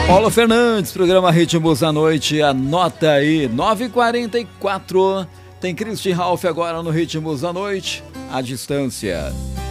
Paulo Fernandes, programa Ritmos da Noite, anota aí, 9h44, tem Christian Ralph agora no Ritmos da Noite, à distância.